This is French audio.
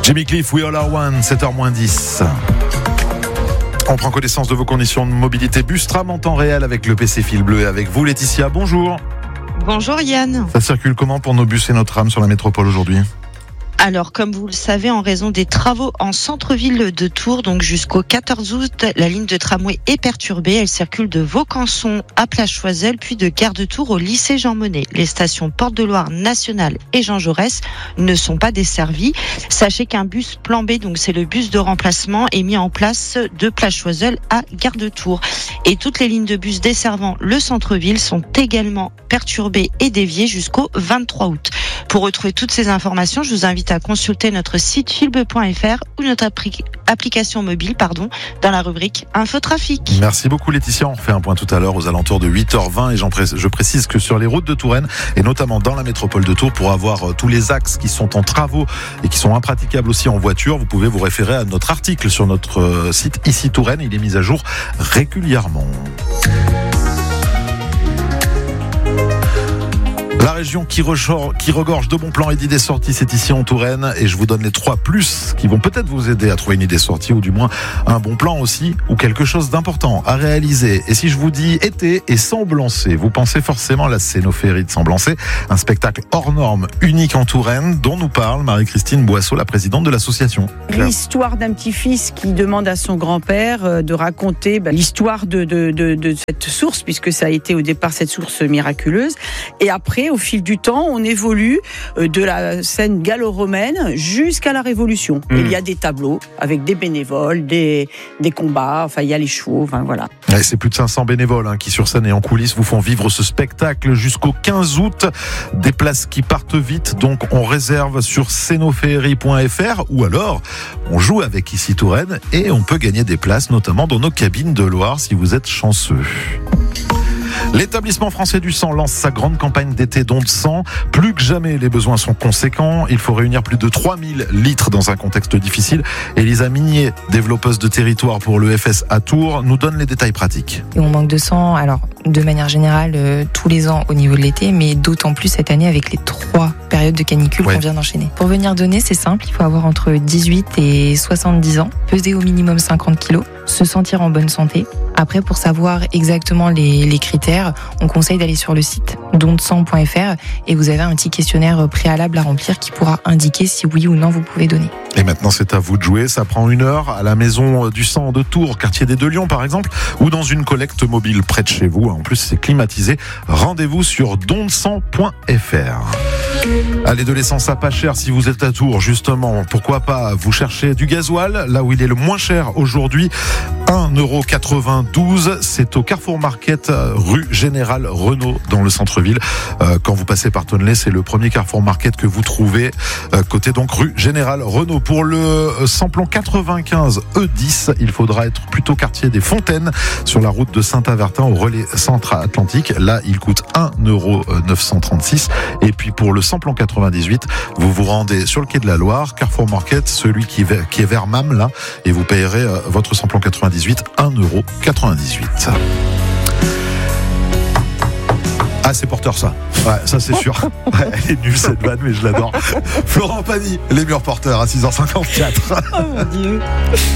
Jimmy Cliff, We All Are One, 7h-10. On prend connaissance de vos conditions de mobilité bus tram en temps réel avec le PC Fil Bleu et avec vous Laetitia, bonjour. Bonjour Yann. Ça circule comment pour nos bus et nos trams sur la métropole aujourd'hui ? Alors, comme vous le savez, en raison des travaux en centre-ville de Tours, donc jusqu'au 14 août, la ligne de tramway est perturbée. Elle circule de Vaucanson à Place Choiseul, puis de Gare de Tours au lycée Jean Monnet. Les stations Porte de Loire Nationale et Jean Jaurès ne sont pas desservies. Sachez qu'un bus plan B, donc c'est le bus de remplacement, est mis en place de Place Choiseul à Gare de Tours. Et toutes les lignes de bus desservant le centre-ville sont également perturbées et déviées jusqu'au 23 août. Pour retrouver toutes ces informations, je vous invite à consulter notre site filbe.fr ou notre application mobile, dans la rubrique Infotrafic. Merci beaucoup Laetitia, on fait un point tout à l'heure aux alentours de 8h20 et je précise que sur les routes de Touraine et notamment dans la métropole de Tours, pour avoir tous les axes qui sont en travaux et qui sont impraticables aussi en voiture, vous pouvez vous référer à notre article sur notre site Ici Touraine, il est mis à jour régulièrement. La région qui regorge de bons plans et d'idées sorties, c'est ici en Touraine. Et je vous donne les 3 plus qui vont peut-être vous aider à trouver une idée sortie ou du moins un bon plan aussi ou quelque chose d'important à réaliser. Et si je vous dis été et Semblançay, vous pensez forcément à la Scénophérie de Semblançay, un spectacle hors norme unique en Touraine dont nous parle Marie-Christine Boisseau, la présidente de l'association. L'histoire d'un petit-fils qui demande à son grand-père de raconter l'histoire de cette source, puisque ça a été au départ cette source miraculeuse. Et après, au fil du temps, on évolue de la scène gallo-romaine jusqu'à la Révolution. Il y a des tableaux avec des bénévoles, des combats, il y a les chevaux, voilà. Ouais, c'est plus de 500 bénévoles qui sur scène et en coulisses vous font vivre ce spectacle jusqu'au 15 août. Des places qui partent vite, donc on réserve sur scénophérie.fr ou alors on joue avec Ici Touraine et on peut gagner des places, notamment dans nos cabines de Loire si vous êtes chanceux. L'établissement français du sang lance sa grande campagne d'été don de sang. Plus que jamais, les besoins sont conséquents. Il faut réunir plus de 3000 litres dans un contexte difficile. Elisa Mignet, développeuse de territoire pour l'EFS à Tours, nous donne les détails pratiques. Et on manque de sang, alors de manière générale, tous les ans au niveau de l'été, mais d'autant plus cette année avec les 3 périodes de canicule qu'on vient d'enchaîner. Pour venir donner, c'est simple, il faut avoir entre 18 et 70 ans, peser au minimum 50 kilos, se sentir en bonne santé. Après, pour savoir exactement les critères, on conseille d'aller sur le site dondesang.fr et vous avez un petit questionnaire préalable à remplir qui pourra indiquer si oui ou non vous pouvez donner. Et maintenant, c'est à vous de jouer. Ça prend 1 heure à la maison du sang de Tours, quartier des Deux Lions par exemple, ou dans une collecte mobile près de chez vous. En plus, c'est climatisé. Rendez-vous sur dondesang.fr. Allez, de l'essence à pas cher si vous êtes à Tours, justement. Pourquoi pas vous cherchez du gasoil, là où il est le moins cher aujourd'hui. 1,92€, c'est au Carrefour Market, rue Général Renault, dans le centre-ville. Quand vous passez par Tonley, c'est le premier Carrefour Market que vous trouvez, côté donc rue Général Renault. Pour le samplon 95 E10, il faudra être plutôt quartier des Fontaines, sur la route de Saint-Avertin au relais centre-atlantique. Là, il coûte 1,936€. Et puis pour le samplon 98, vous vous rendez sur le quai de la Loire, Carrefour Market, celui qui est vers Mam, là, et vous payerez votre samplon 98, 1,98€. Ah, c'est porteur ça. Ouais, ça c'est sûr. Ouais, elle est nulle cette vanne, mais je l'adore. Florent Pagny, les murs porteurs à 6h54. Oh mon Dieu.